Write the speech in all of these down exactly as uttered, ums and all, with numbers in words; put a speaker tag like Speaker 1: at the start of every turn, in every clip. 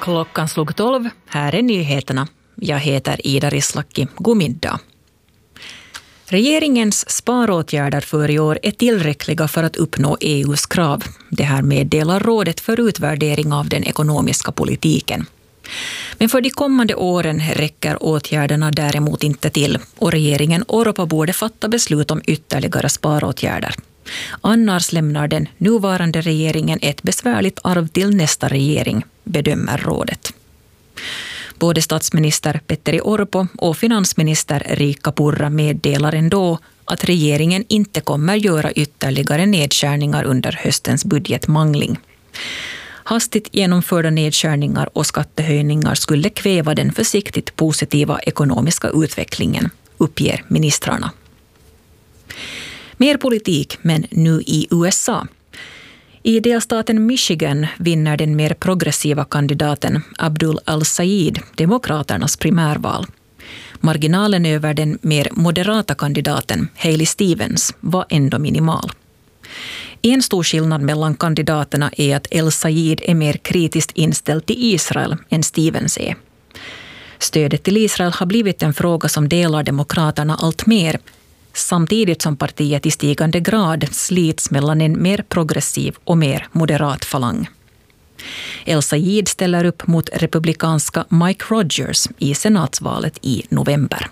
Speaker 1: Klockan slog tolv. Här är nyheterna. Jag heter Ida Rislaki. God middag. Regeringens sparåtgärder för i år är tillräckliga för att uppnå E U:s krav. Det här meddelar Rådet för utvärdering av den ekonomiska politiken. Men för de kommande åren räcker åtgärderna däremot inte till och regeringen Orpo borde fatta beslut om ytterligare sparåtgärder. Annars lämnar den nuvarande regeringen ett besvärligt arv till nästa regering, bedömer rådet. Både statsminister Petteri Orpo och finansminister Riikka Purra meddelar ändå att regeringen inte kommer göra ytterligare nedskärningar under höstens budgetmangling. Hastigt genomförda nedskärningar och skattehöjningar skulle kväva den försiktigt positiva ekonomiska utvecklingen, uppger ministrarna. Mer politik, men nu i U S A. I delstaten Michigan vinner den mer progressiva kandidaten Abdul Al-Sayed demokraternas primärval. Marginalen över den mer moderata kandidaten Haley Stevens var ändå minimal. En stor skillnad mellan kandidaterna är att Al-Sayed är mer kritiskt inställd till Israel än Stevens är. Stödet till Israel har blivit en fråga som delar demokraterna allt mer, samtidigt som partiet i stigande grad slits mellan en mer progressiv och mer moderat falang. Al-Sayed ställer upp mot republikanska Mike Rogers i senatsvalet i november.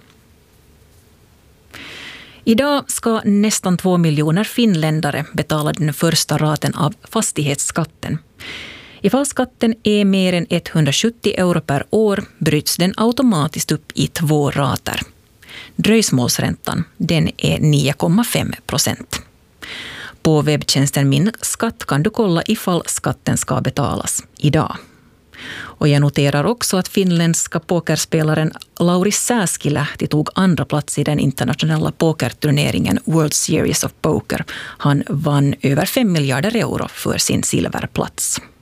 Speaker 1: Idag ska nästan två miljoner finländare betala den första raten av fastighetsskatten. Ifall skatten är mer än etthundrasjuttio euro per år bryts den automatiskt upp i två rater. Dröjsmålsräntan, den är nio komma fem procent. På webbtjänsten Min skatt kan du kolla ifall skatten ska betalas idag. Och jag noterar också att finländska pokerspelaren Lauri Sääskilahti tog andra plats i den internationella pokerturneringen World Series of Poker. Han vann över fem miljarder euro för sin silverplats.